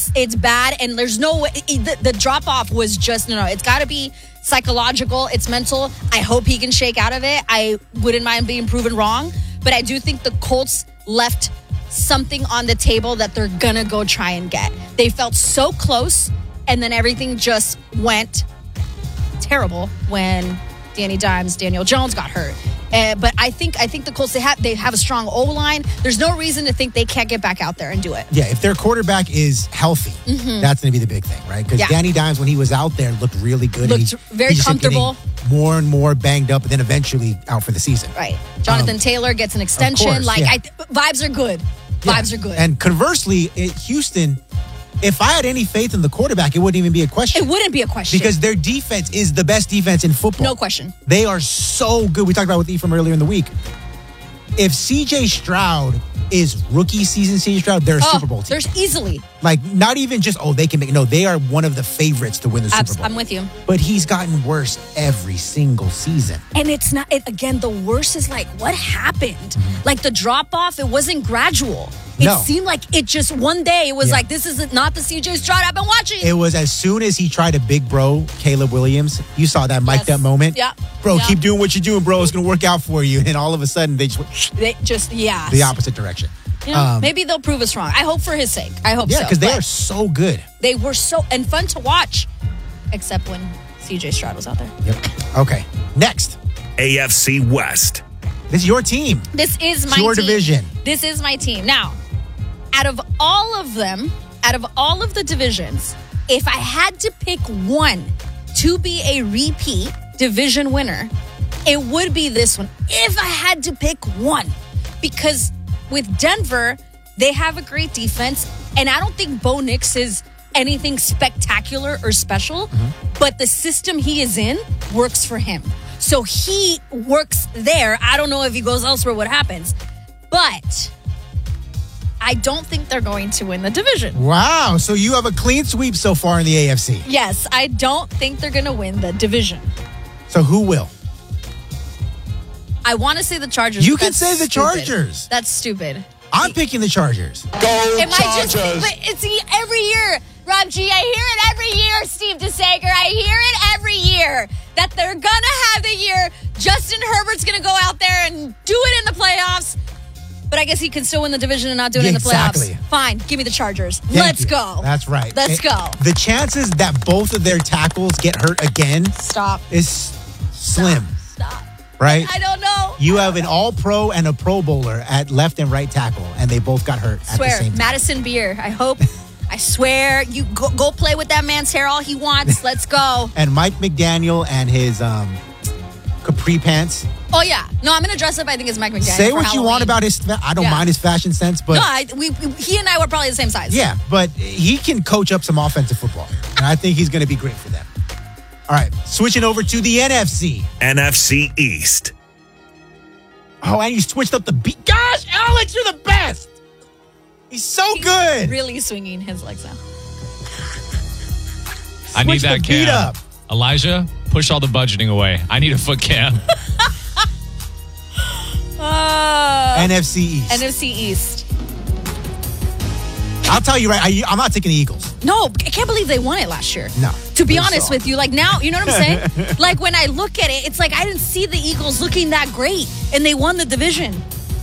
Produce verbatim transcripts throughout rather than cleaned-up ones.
It's it's bad, and there's no way. The, the drop off was just no, no. It's got to be psychological. It's mental. I hope he can shake out of it. I wouldn't mind being proven wrong, but I do think the Colts left something on the table that they're gonna go try and get. They felt so close, and then everything just went terrible when Danny Dimes, Daniel Jones got hurt. Uh, but I think I think the Colts, they have they have a strong O-line. There's no reason to think they can't get back out there and do it. Yeah, if their quarterback is healthy, mm-hmm. that's going to be the big thing, right? Because yeah. Danny Dimes, when he was out there, looked really good. Looked he, very he comfortable. More and more banged up, and then eventually out for the season. Right. Jonathan um, Taylor gets an extension. Course, like yeah. I, vibes are good. Vibes yeah. are good. And conversely, it, Houston, if I had any faith in the quarterback, it wouldn't even be a question. It wouldn't be a question. Because their defense is the best defense in football. No question. They are so good. We talked about it with Ephraim earlier in the week. If C J Stroud is rookie season C J Stroud, they're a oh, Super Bowl team. There's easily. Like, not even just, oh, they can make, no, they are one of the favorites to win the Abs- Super Bowl. I'm with you. But he's gotten worse every single season. And it's not, it, again, the worst is like, what happened? Mm-hmm. Like the drop off, it wasn't gradual. It no. seemed like it just one day, it was yeah. like, this is not the C J Stroud I've been watching. It was as soon as he tried to big bro Caleb Williams, you saw that mic'd yes. up moment. Yeah. Bro, yeah. keep doing what you're doing, bro. It's going to work out for you. And all of a sudden, they just went they just, yeah. the opposite direction. You know, um, maybe they'll prove us wrong. I hope for his sake. I hope yeah, so. Yeah, because they are so good. They were so, and fun to watch, except when C J Stroud was out there. Yep. Okay. Next. A F C West. This is your team. This is my it's your team. division. This is my team. Now, out of all of them, out of all of the divisions, if I had to pick one to be a repeat division winner, it would be this one. If I had to pick one. Because with Denver, they have a great defense, and I don't think Bo Nix is anything spectacular or special, mm-hmm. but the system he is in works for him. So he works there. I don't know if he goes elsewhere what happens, but I don't think they're going to win the division. Wow, so you have a clean sweep so far in the A F C. Yes, I don't think they're going to win the division. So who will? I want to say the Chargers. You can say the stupid. Chargers. That's stupid. I'm picking the Chargers. Go Am Chargers. I just, but it's every year, Rob G. I hear it every year, Steve DeSager. I hear it every year that they're going to have the year Justin Herbert's going to go out there and do it in the playoffs. But I guess he can still win the division and not do it yeah, in the playoffs. Exactly. Fine, give me the Chargers. Thank Let's you. go. That's right. Let's it, go. The chances that both of their tackles get hurt again Stop. is slim. Stop. Stop. Right? I don't know. You have an all-pro and a pro bowler at left and right tackle, and they both got hurt at Swear, the same time. Madison Beer. I hope, I swear, you go, go play with that man's hair all he wants. Let's go. And Mike McDaniel and his um, capri pants. Oh, yeah. No, I'm going to dress up, I think, as Mike McDaniel. Say for what Halloween. you want about his, I don't Yeah. mind his fashion sense, but. No, I, we, we, he and I were probably the same size. Yeah, but he can coach up some offensive football, and I think he's going to be great for them. All right, switching over to the N F C. N F C East. Oh, and you switched up the beat. Gosh, Alex, you're the best. He's so He's good. Really swinging his legs out. I need Switch that the beat cam. up. Elijah, push all the budgeting away. I need a foot cam. Uh, N F C East. N F C East. I'll tell you right, I, I'm not taking the Eagles. No, I can't believe they won it last year. No. To be They're honest soft. with you, like now, you know what I'm saying? Like when I look at it, it's like I didn't see the Eagles looking that great, and they won the division.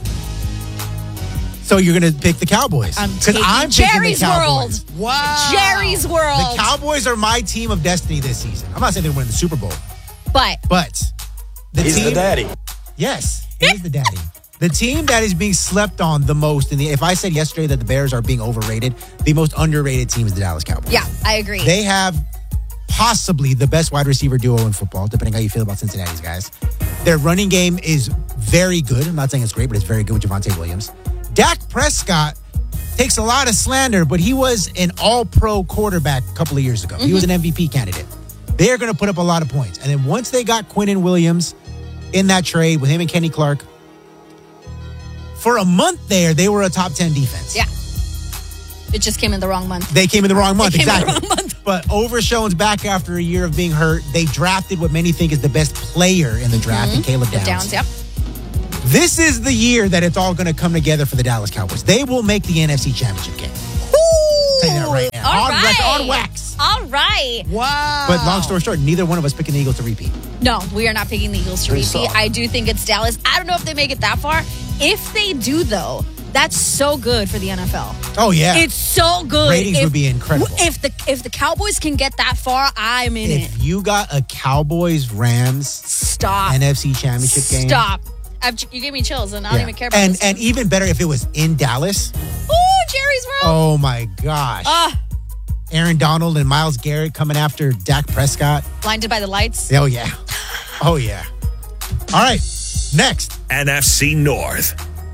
So you're going to pick the Cowboys. I'm 'Cause taking I'm picking Jerry's the Cowboys. World. Wow. Jerry's World. The Cowboys are my team of destiny this season. I'm not saying they're winning the Super Bowl, But but the He's team, the daddy. Yes, he is the daddy. The team that is being slept on the most in the, if I said yesterday that the Bears are being overrated, the most underrated team is the Dallas Cowboys. yeah, I agree. They have possibly the best wide receiver duo in football, depending how you feel about Cincinnati's guys. Their running game is very good. I'm not saying it's great, but it's very good with Javonte Williams. Dak Prescott takes a lot of slander, but he was an all-pro quarterback a couple of years ago. Mm-hmm. He was an M V P candidate. They're going to put up a lot of points. And then once they got Quinnen Williams in that trade with him and Kenny Clark, for a month there, they were a top ten defense. yeah. It just came in the wrong month. They came in the wrong month, They came in exactly. the wrong month. But Overshown's back after a year of being hurt. They drafted what many think is the best player in the draft, mm-hmm. in Caleb The Downs. Downs, yep. This is the year that it's all going to come together for the Dallas Cowboys. They will make the N F C Championship game. Ooh, Say that right now. All on, right. rec- on wax. All right. Wow. But long story short, neither one of us picking the Eagles to repeat. No, we are not picking the Eagles to Pretty repeat. solid. I do think it's Dallas. I don't know if they make it that far. If they do, though, that's so good for the N F L. Oh, yeah. It's so good. Ratings if, would be incredible. If the if the Cowboys can get that far, I'm in if it. you got a Cowboys-Rams Stop. N F C Championship game. Stop. I've, you gave me chills, and I don't Yeah. even care about and, this. and even better if it was in Dallas. Ooh, Jerry's World. Oh, my gosh. Ah, Aaron Donald and Myles Garrett coming after Dak Prescott. blinded by the lights. Oh, yeah. Oh, yeah. All right. Next. N F C North.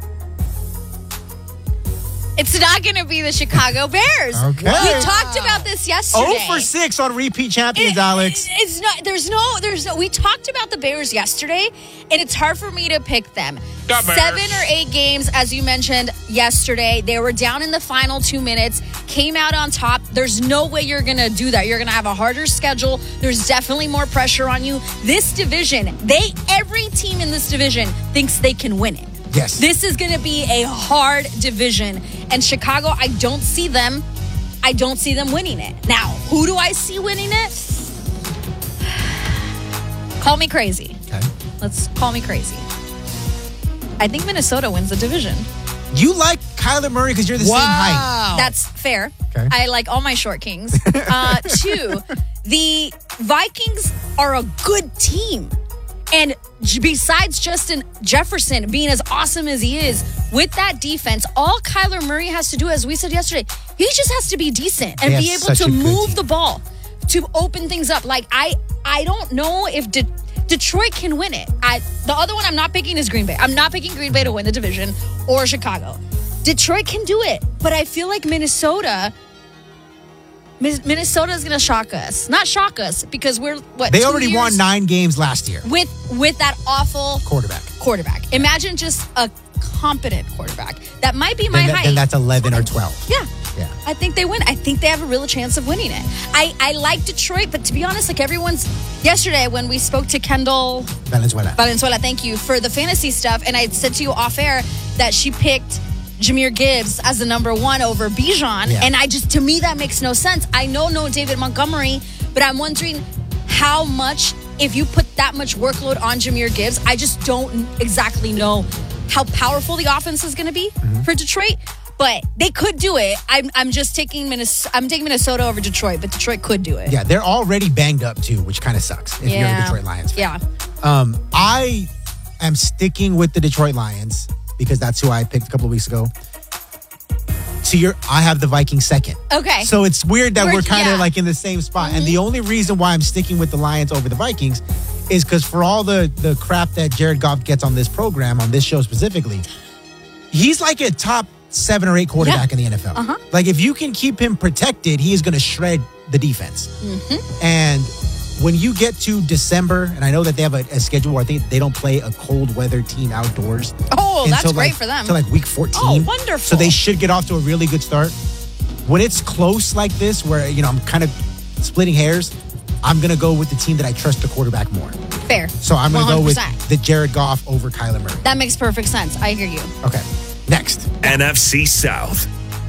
It's not going to be the Chicago Bears. Okay. We Wow. talked about this yesterday. oh for six on repeat champions, It- Alex. It's not. There's no. There's no. We talked about the Bears yesterday, and it's hard for me to pick them. The Bears. Seven or eight games, as you mentioned yesterday. They were down in the final two minutes, came out on top. There's no way you're gonna do that. You're gonna have a harder schedule. There's definitely more pressure on you. This division, they every team in this division thinks they can win it. Yes. This is going to be a hard division. And Chicago, I don't see them. I don't see them winning it. Now, who do I see winning it? Call me crazy. Okay. Let's call me crazy. I think Minnesota wins the division. You like Kyler Murray because you're the same height. That's fair. Okay. I like all my short kings. Uh, two, the Vikings are a good team. And j- besides Justin Jefferson being as awesome as he is, with that defense, all Kyler Murray has to do, as we said yesterday, he just has to be decent and They be have able such to a good move team. the ball, to open things up. Like, I I don't know if De- Detroit can win it. I, the other one I'm not picking is Green Bay. I'm not picking Green Bay to win the division or Chicago. Detroit can do it, but I feel like Minnesota... Minnesota is going to shock us. Not shock us because we're what They two already years won nine games last year. with with that awful Quarterback. quarterback. Imagine just a competent quarterback. That might be my Then, that- height. then that's eleven or twelve. yeah. Yeah. I think they win. I think they have a real chance of winning it. I, I like Detroit, but to be honest, like everyone's yesterday when we spoke to Kendall Valenzuela. Valenzuela, thank you for the fantasy stuff, and I said to you off air that she picked Jahmyr Gibbs as the number one over Bijan. Yeah. And I just, to me, that makes no sense. I know no David Montgomery, but I'm wondering how much, if you put that much workload on Jahmyr Gibbs, I just don't exactly know how powerful the offense is going to be Mm-hmm. for Detroit. But they could do it. I'm, I'm just taking Minnesota. I'm taking Minnesota over Detroit, but Detroit could do it. Yeah, they're already banged up too, which kind of sucks if you're a Detroit Lions fan. Yeah. Um, I am sticking with the Detroit Lions because that's who I picked a couple of weeks ago. So you're, I have the Vikings second. Okay. So it's weird that We're- we're, kind of yeah. like in the same spot. And the only reason why I'm sticking with the Lions over the Vikings is because for all the, the crap that Jared Goff gets on this program, on this show specifically, he's like a top seven or eight quarterback Yeah. in the N F L. Uh-huh. Like if you can keep him protected, he is going to shred the defense. Mm-hmm. And when you get to December, and I know that they have a, a schedule where I think they don't play a cold weather team outdoors. Oh, that's until, great like, for them. Until like week fourteen. Oh, wonderful. So they should get off to a really good start. When it's close like this, where you know I'm kind of splitting hairs, I'm gonna go with the team that I trust the quarterback more. Fair. So I'm gonna go with one hundred percent. the Jared Goff over Kyler Murray. That makes perfect sense. I hear you. Okay, next. N F C South.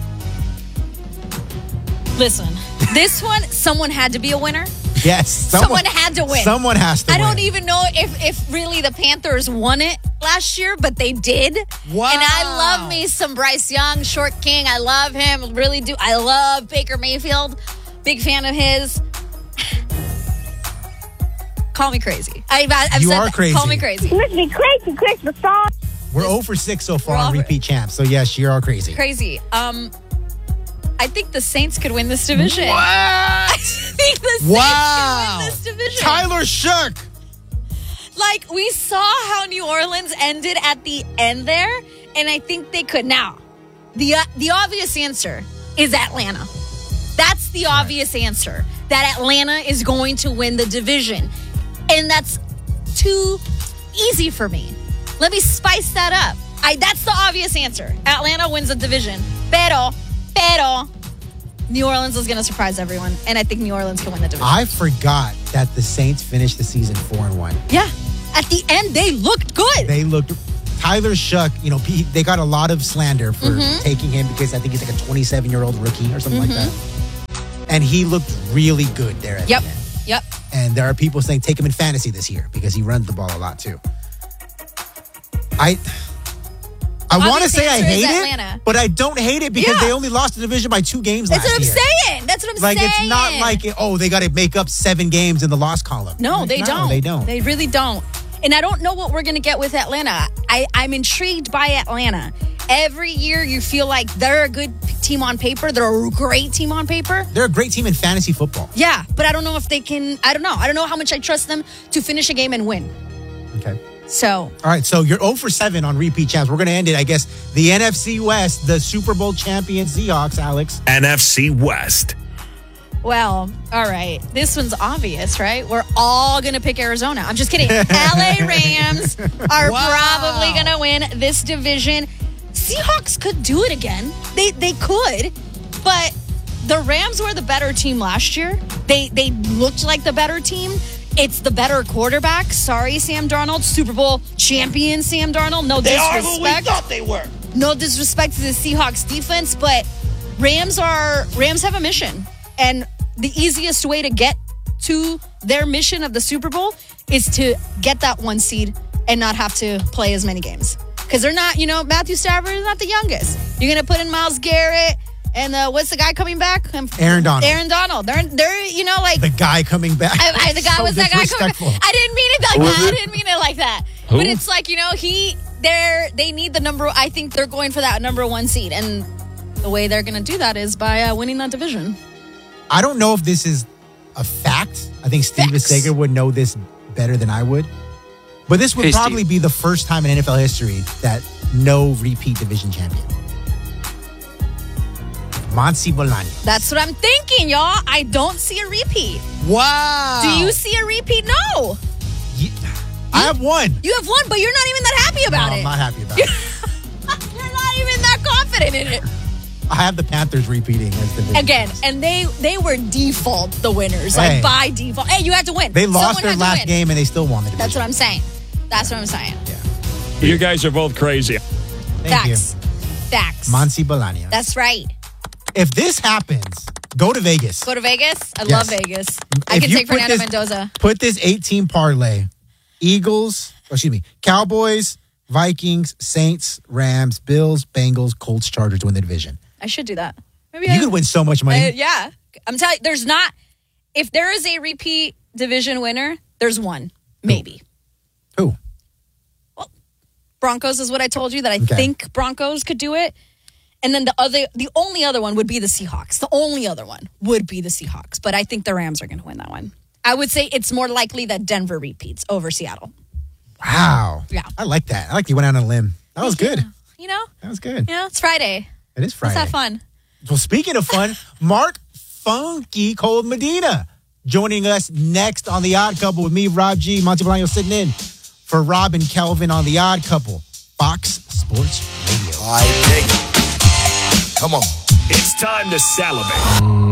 Listen, this one, someone had to be a winner. Yes, Someone had to win. Someone has to. I don't win. even know if, if really the Panthers won it last year, but they did. Wow. And I love me some Bryce Young, short king. I love him. Really do. I love Baker Mayfield. Big fan of his. Call me crazy. I, I've You said are that. crazy. Call me crazy. You must be crazy, Christmas song. We're zero for six so far We're on all- repeat champs. So yes, you're all crazy. Crazy. Um, I think the Saints could win this division. What? I think the Saints Wow. could win this division. Tyler Shook. Like, we saw how New Orleans ended at the end there, and I think they could. Now, the uh, the obvious answer is Atlanta. That's the obvious answer, that Atlanta is going to win the division. And that's too easy for me. Let me spice that up. I That's the obvious answer. Atlanta wins the division. Pero, pero, New Orleans is going to surprise everyone, and I think New Orleans can win the division. I forgot that the Saints finished the season four and one. yeah. At the end, they looked good. They looked. Tyler Shook, you know, he, they got a lot of slander for Mm-hmm. taking him because I think he's like a twenty-seven year old rookie or something like that. And he looked really good there at Yep. the end. Yep. And there are people saying take him in fantasy this year because he runs the ball a lot too. I I want to Obvious say I answer is hate Atlanta. it, but I don't hate it because Yeah. they only lost the division by two games That's last what I'm year. saying. That's what I'm Like saying. it's not like oh they got to make up seven games in the loss column. No, Like, they no, don't. They don't. They really don't. And I don't know what we're going to get with Atlanta. I, I'm intrigued by Atlanta. Every year you feel like they're a good team on paper. They're a great team on paper. They're a great team in fantasy football. Yeah, but I don't know if they can. I don't know. I don't know how much I trust them to finish a game and win. Okay. So, All right, so you're zero for seven on repeat champs. We're going to end it, I guess, the N F C West, the Super Bowl champion Seahawks, Alex. N F C West. well, all right. This one's obvious, right? We're all going to pick Arizona. I'm just kidding. L A Rams are Wow. probably going to win this division. Seahawks could do it again. They they could, but the Rams were the better team last year. They they looked like the better team. It's the better quarterback. Sorry, Sam Darnold. Super Bowl champion Sam Darnold. No They are disrespect. who we thought they were. No disrespect to the Seahawks defense, but Rams are Rams have a mission. And the easiest way to get to their mission of the Super Bowl is to get that one seed and not have to play as many games. Because they're not, you know, Matthew Stafford is not the youngest. You're going to put in Myles Garrett and uh, what's the guy coming back? Aaron Donald. Aaron Donald. They're, they're you know, like... The guy coming back. I, I, the guy So was that guy coming. disrespectful. I didn't mean it like Who that. is I it? didn't mean it like that. Who? But it's like, you know, he they're they need the number. I think they're going for that number one seed, and the way they're going to do that is by uh, winning that division. I don't know if this is a fact. I think Steve Facts. Sager would know this better than I would. But this would Hey, probably Steve. be the first time in N F L history that no repeat division champion. Monty Bolaños. That's what I'm thinking, y'all. I don't see a repeat. Wow. Do you see a repeat? No. Ye- I have one. You have one, but you're not even that happy about no, it. I'm not happy about it. You're not even that confident in it. I have the Panthers repeating as division. Again, and they they were default the winners, Hey. like by default. Hey, you had to win. They lost Someone their had to last win. game and they still won the division. That's what I'm saying. That's what I'm saying. You guys are both crazy. Thank Facts. Facts. you. Monty Bolaños. That's right. If this happens, go to Vegas. Go to Vegas. I Yes. love Vegas. I If can you take put Fernando this- Mendoza. Put this eight-team parlay. Eagles, oh, excuse me, Cowboys, Vikings, Saints, Rams, Bills, Bengals, Colts, Chargers to win the division. I should do that. Maybe You I, could win so much money. Uh, yeah. I'm telling you, there's not, if there is a repeat division winner, there's one. Maybe. Who? Broncos is what I told you, that I Okay. think Broncos could do it. And then the other, the only other one would be the Seahawks. The only other one would be the Seahawks. But I think the Rams are going to win that one. I would say it's more likely that Denver repeats over Seattle. Wow. Yeah. I like that. I like you went out on a limb. That was good. You know? That was good. You know, it's Friday. It is Friday. Let's have fun. Well, speaking of fun, Mark Funky Cold Medina joining us next on The Odd Couple with me, Rob G. Monty Bolaños sitting in for Rob and Kelvin on The Odd Couple. Fox Sports Radio. I dig it. Come on. It's time to salivate.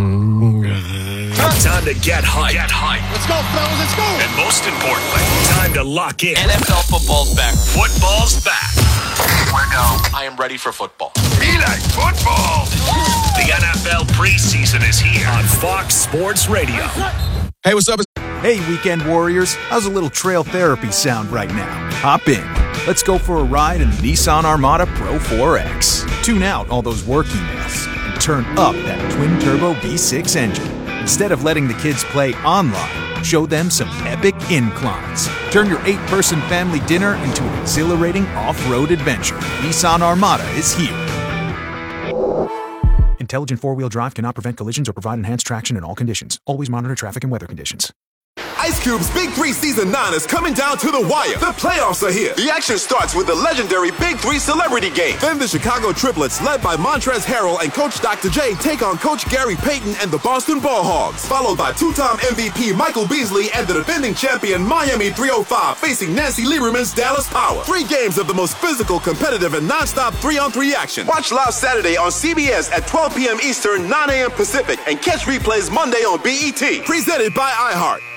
Time to get hyped. Get hyped. Let's go, fellas. Let's go. And most importantly, time to lock in. N F L football's back. Football's back. I am ready for football. Be like football. The N F L preseason is here on Fox Sports Radio. Hey, what's up? Hey, weekend warriors. How's a little trail therapy sound right now? Hop in. Let's go for a ride in the Nissan Armada Pro four X. Tune out all those work emails and turn up that twin-turbo V six engine. Instead of letting the kids play online, show them some epic inclines. Turn your eight-person family dinner into an exhilarating off-road adventure. Nissan Armada is here. Intelligent four-wheel drive cannot prevent collisions or provide enhanced traction in all conditions. Always monitor traffic and weather conditions. Ice Cube's Big Three Season nine is coming down to the wire. The playoffs are here. The action starts with the legendary Big Three Celebrity Game. Then the Chicago Triplets, led by Montrezl Harrell and Coach Doctor J, take on Coach Gary Payton and the Boston Ball Hogs. Followed by two-time M V P Michael Beasley and the defending champion Miami three oh five facing Nancy Lieberman's Dallas Power. Three games of the most physical, competitive, and non-stop three-on-three action. Watch live Saturday on C B S at twelve p.m. Eastern, nine a.m. Pacific, and catch replays Monday on B E T. Presented by iHeart.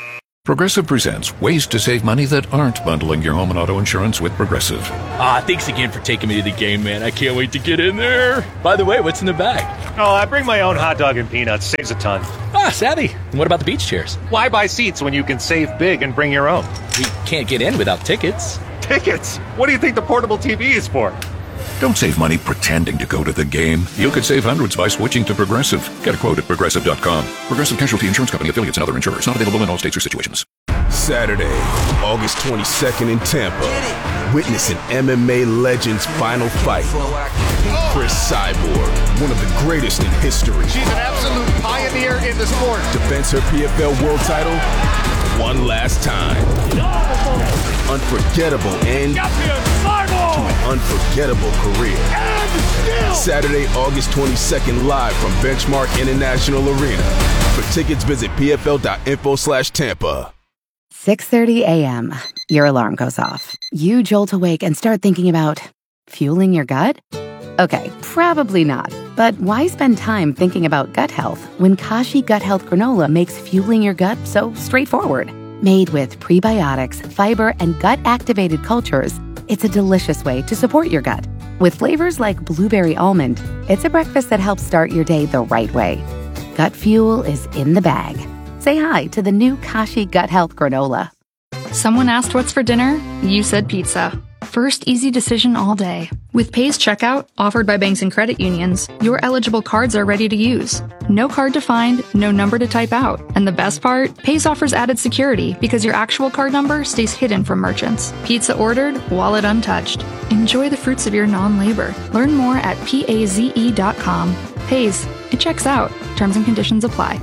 Progressive presents ways to save money that aren't bundling your home and auto insurance with Progressive. Ah, thanks again for taking me to the game, man. I can't wait to get in there. By the way, what's in the bag? Oh, I bring my own hot dog and peanuts. Saves a ton. Ah, savvy. And what about the beach chairs? Why buy seats when you can save big and bring your own? We can't get in without tickets. Tickets? What do you think the portable T V is for? Don't save money pretending to go to the game. You could save hundreds by switching to Progressive. Get a quote at Progressive dot com. Progressive Casualty Insurance Company, affiliates, and other insurers. Not available in all states or situations. Saturday, August twenty-second in Tampa. Witness an M M A legend's final fight. Chris Cyborg, one of the greatest in history. She's an absolute pioneer in the sport. Defends her P F L world title one last time. Unforgettable end to an unforgettable career. Saturday, August twenty-second, live from Benchmark International Arena. For tickets, visit pfl.info slash Tampa. six thirty a.m. Your alarm goes off. You jolt awake and start thinking about fueling your gut? Okay, probably not. But why spend time thinking about gut health when Kashi Gut Health Granola makes fueling your gut so straightforward? Made with prebiotics, fiber, and gut-activated cultures, it's a delicious way to support your gut. With flavors like blueberry almond, it's a breakfast that helps start your day the right way. Gut fuel is in the bag. Say hi to the new Kashi Gut Health Granola. Someone asked what's for dinner? You said pizza. First easy decision all day. With Pays Checkout, offered by banks and credit unions, your eligible cards are ready to use. No card to find, no number to type out. And the best part? Pays offers added security because your actual card number stays hidden from merchants. Pizza ordered, wallet untouched. Enjoy the fruits of your non-labor. Learn more at paze dot com. Pays. It checks out. Terms and conditions apply.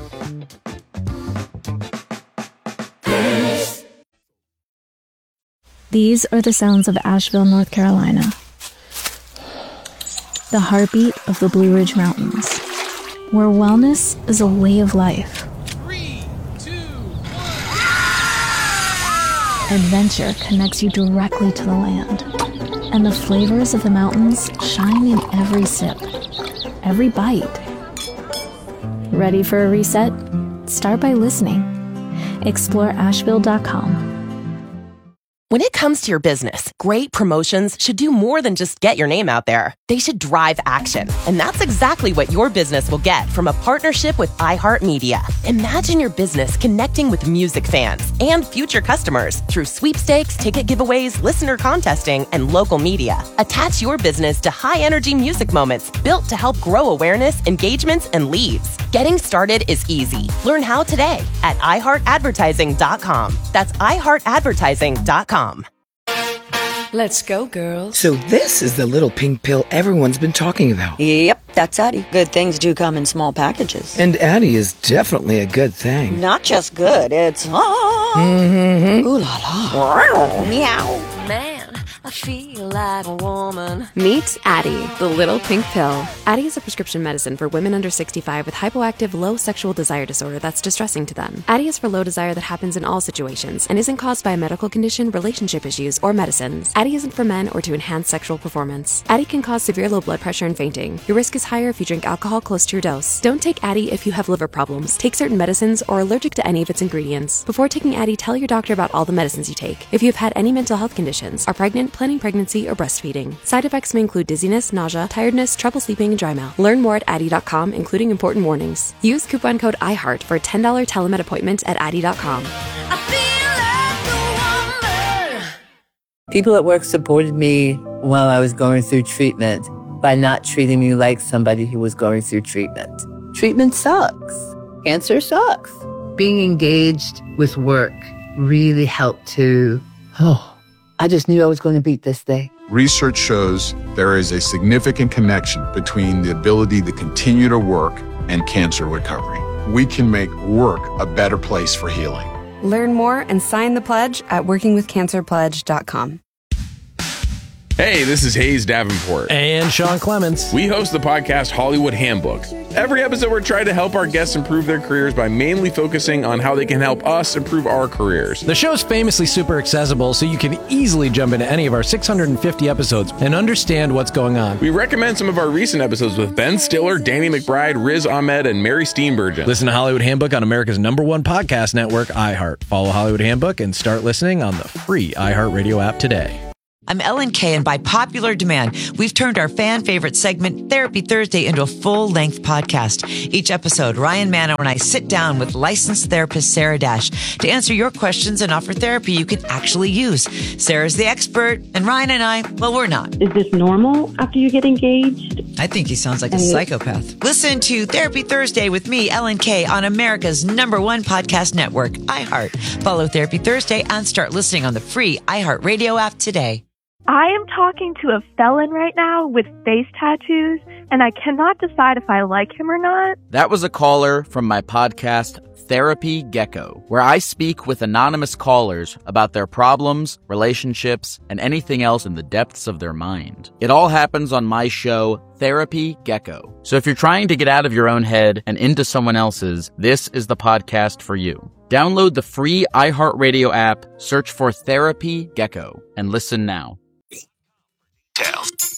These are the sounds of Asheville, North Carolina. The heartbeat of the Blue Ridge Mountains, where wellness is a way of life. Three, two, one. Adventure connects you directly to the land, and the flavors of the mountains shine in every sip, every bite. Ready for a reset? Start by listening. Explore asheville dot com. When it comes to your business, great promotions should do more than just get your name out there. They should drive action. And that's exactly what your business will get from a partnership with iHeartMedia. Imagine your business connecting with music fans and future customers through sweepstakes, ticket giveaways, listener contesting, and local media. Attach your business to high-energy music moments built to help grow awareness, engagements, and leads. Getting started is easy. Learn how today at i heart advertising dot com. That's i heart advertising dot com. Let's go, girls. So this is the little pink pill everyone's been talking about. Yep, that's Addie. Good things do come in small packages. And Addie is definitely a good thing. Not just good, it's... Ah. Mm-hmm. Ooh la la. Meow. Man, I feel like a woman. Meet Addie, the little pink pill. Addie is a prescription medicine for women under sixty-five with hypoactive low sexual desire disorder that's distressing to them. Addie is for low desire that happens in all situations and isn't caused by a medical condition, relationship issues, or medicines. Addie isn't for men or to enhance sexual performance. Addie can cause severe low blood pressure and fainting. Your risk is higher if you drink alcohol close to your dose. Don't take Addie if you have liver problems, take certain medicines, or are allergic to any of its ingredients. Before taking Addie, tell your doctor about all the medicines you take. If you have had any mental health conditions, are pregnant, planning pregnancy, or breastfeeding. Side effects may include dizziness, nausea, tiredness, trouble sleeping, and dry mouth. Learn more at addie dot com, including important warnings. Use coupon code iHeart for a ten dollars telemed appointment at addie dot com. People at work supported me while I was going through treatment by not treating me like somebody who was going through treatment. Treatment sucks. Cancer sucks. Being engaged with work really helped to, oh, I just knew I was going to beat this thing. Research shows there is a significant connection between the ability to continue to work and cancer recovery. We can make work a better place for healing. Learn more and sign the pledge at working with cancer pledge dot com. Hey, this is Hayes Davenport. And Sean Clements. We host the podcast Hollywood Handbook. Every episode, we're trying to help our guests improve their careers by mainly focusing on how they can help us improve our careers. The show's famously super accessible, so you can easily jump into any of our six hundred fifty episodes and understand what's going on. We recommend some of our recent episodes with Ben Stiller, Danny McBride, Riz Ahmed, and Mary Steenburgen. Listen to Hollywood Handbook on America's number one podcast network, iHeart. Follow Hollywood Handbook and start listening on the free iHeartRadio app today. I'm Ellen Kay, and by popular demand, we've turned our fan favorite segment, Therapy Thursday, into a full-length podcast. Each episode, Ryan Manno and I sit down with licensed therapist Sarah Dash to answer your questions and offer therapy you can actually use. Sarah's the expert, and Ryan and I, well, we're not. Is this normal after you get engaged? I think he sounds like a psychopath. Listen to Therapy Thursday with me, Ellen Kay, on America's number one podcast network, iHeart. Follow Therapy Thursday and start listening on the free iHeartRadio app today. I am talking to a felon right now with face tattoos, and I cannot decide if I like him or not. That was a caller from my podcast, Therapy Gecko, where I speak with anonymous callers about their problems, relationships, and anything else in the depths of their mind. It all happens on my show, Therapy Gecko. So if you're trying to get out of your own head and into someone else's, this is the podcast for you. Download the free iHeartRadio app, search for Therapy Gecko, and listen now. Tell.